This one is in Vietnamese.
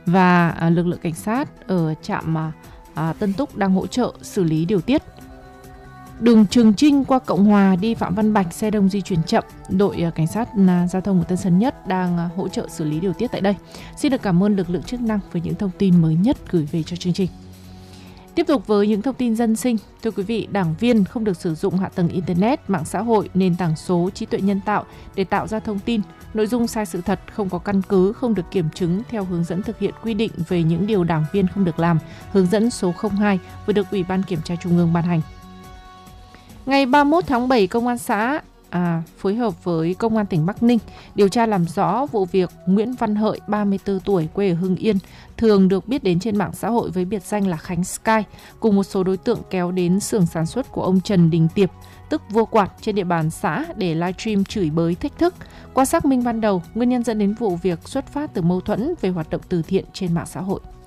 và lực lượng cảnh sát ở trạm Tân Túc đang hỗ trợ xử lý điều tiết. Đường Trường Chinh qua Cộng Hòa đi Phạm Văn Bạch, xe đông di chuyển chậm. Đội cảnh sát giao thông của Tân Sơn Nhất đang hỗ trợ xử lý điều tiết tại đây. Xin được cảm ơn lực lượng chức năng với những thông tin mới nhất gửi về cho chương trình. Tiếp tục với những thông tin dân sinh. Thưa quý vị, đảng viên không được sử dụng hạ tầng Internet, mạng xã hội, nền tảng số, trí tuệ nhân tạo để tạo ra thông tin, nội dung sai sự thật, không có căn cứ, không được kiểm chứng theo hướng dẫn thực hiện quy định về những điều đảng viên không được làm, hướng dẫn số 02 vừa được Ủy ban Kiểm tra Trung ương ban hành. Ngày 31 tháng 7, Công an xã phối hợp với Công an tỉnh Bắc Ninh điều tra làm rõ vụ việc Nguyễn Văn Hợi, 34 tuổi, quê ở Hưng Yên, thường được biết đến trên mạng xã hội với biệt danh là Khánh Sky, cùng một số đối tượng kéo đến xưởng sản xuất của ông Trần Đình Tiệp, tức Vua Quạt, trên địa bàn xã để livestream chửi bới thách thức. Qua xác minh ban đầu, nguyên nhân dẫn đến vụ việc xuất phát từ mâu thuẫn về hoạt động từ thiện trên mạng xã hội.